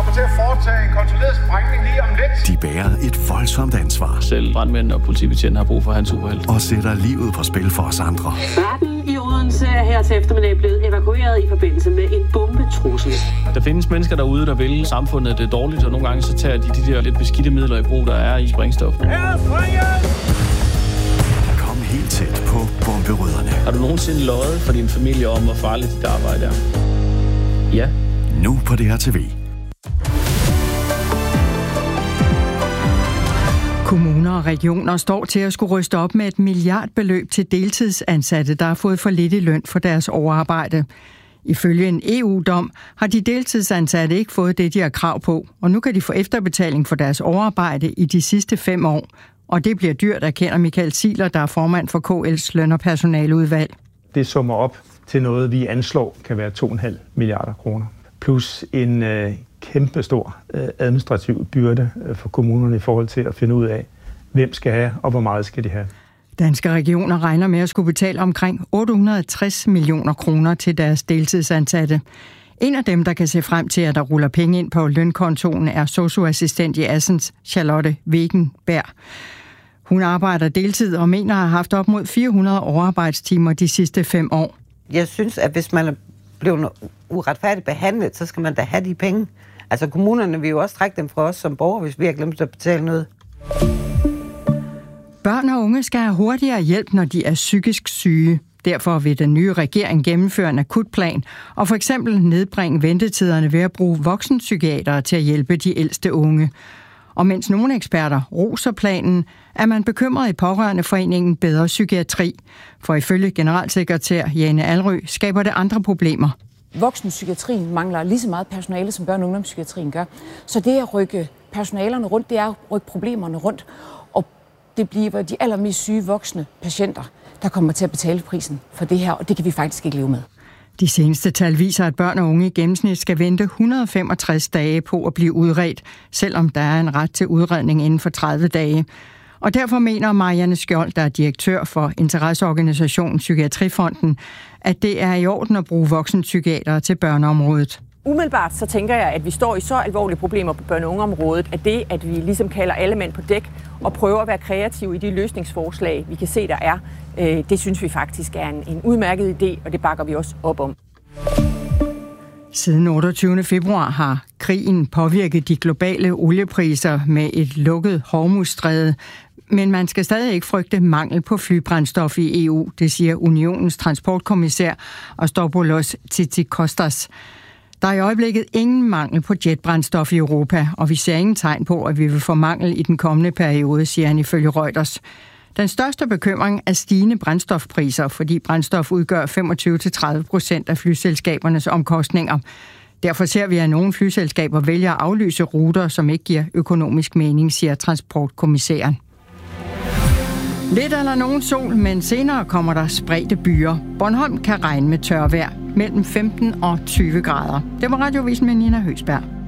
kommer til at foretage en kontrolleret sprængning lige om lidt. De bærer et voldsomt ansvar. Selv brandmænd og politibetjent har brug for hans superhelt. Og sætter livet på spil for os andre. Verden i Odense er her til eftermiddag blevet evakueret i forbindelse med en bombetrussel. Der findes mennesker derude, der vil samfundet det dårligt, og nogle gange så tager de der lidt beskidte midler i brug, der er i sprængstof. Kom helt tæt på bomberødderne. Har du nogensinde løjet for din familie om, hvor farligt dit arbejde er? Ja. Nu på DRTV. Kommuner og regioner står til at skulle ryste op med et milliardbeløb til deltidsansatte, der har fået for lidt i løn for deres overarbejde. Ifølge en EU-dom har de deltidsansatte ikke fået det, de har krav på, og nu kan de få efterbetaling for deres overarbejde i de sidste 5 år. Og det bliver dyrt, erkender Michael Ziegler, der er formand for KL's løn- og personaleudvalg. Det summer op til noget, vi anslår kan være 2,5 milliarder kroner. Plus en kæmpestor administrativ byrde for kommunerne i forhold til at finde ud af, hvem skal have og hvor meget skal de have. Danske regioner regner med at skulle betale omkring 860 millioner kroner til deres deltidsansatte. En af dem, der kan se frem til, at der ruller penge ind på lønkontoen, er sosu-assistent i Assens, Charlotte Wegenberg. Hun arbejder deltid og mener at have haft op mod 400 overarbejdstimer de sidste 5 år. Jeg synes, at hvis man er blevet uretfærdigt behandlet, så skal man da have de penge. Altså kommunerne vil jo også trække dem fra os som borgere, hvis vi har glemt at betale noget. Børn og unge skal have hurtigere hjælp, når de er psykisk syge. Derfor vil den nye regering gennemføre en akutplan og for eksempel nedbringe ventetiderne ved at bruge voksenpsykiatere til at hjælpe de ældste unge. Og mens nogle eksperter roser planen, er man bekymret i Pårørendeforeningen Bedre Psykiatri. For ifølge generalsekretær Jane Alrø skaber det andre problemer. Voksenpsykiatrien mangler lige så meget personale, som børne- og ungdomspsykiatrien gør. Så det at rykke personalerne rundt, det er at rykke problemerne rundt. Og det bliver de allermest syge voksne patienter, der kommer til at betale prisen for det her, og det kan vi faktisk ikke leve med. De seneste tal viser, at børn og unge i gennemsnit skal vente 165 dage på at blive udredt, selvom der er en ret til udredning inden for 30 dage. Og derfor mener Marianne Skjold, der er direktør for interesseorganisationen Psykiatrifonden, at det er i orden at bruge voksenpsykiatere til børneområdet. Umiddelbart så tænker jeg, at vi står i så alvorlige problemer på børne- og ungeområdet, at det, at vi ligesom kalder alle mænd på dæk og prøver at være kreative i de løsningsforslag, vi kan se, der er, det synes vi faktisk er en udmærket idé, og det bakker vi også op om. Siden 28. februar har krigen påvirket de globale oliepriser med et lukket Hormuzstræde, men man skal stadig ikke frygte mangel på flybrændstof i EU, det siger Unionens transportkommissær Ostobolos Tzitzikostas. Der er i øjeblikket ingen mangel på jetbrændstof i Europa, og vi ser ingen tegn på, at vi vil få mangel i den kommende periode, siger han ifølge Reuters. Den største bekymring er stigende brændstofpriser, fordi brændstof udgør 25-30% af flyselskabernes omkostninger. Derfor ser vi, at nogle flyselskaber vælger at aflyse ruter, som ikke giver økonomisk mening, siger transportkommissæren. Lidt eller nogen sol, men senere kommer der spredte byer. Bornholm kan regne med tørvejr mellem 15 og 20 grader. Det var Radiovisen med Nina Høgsberg.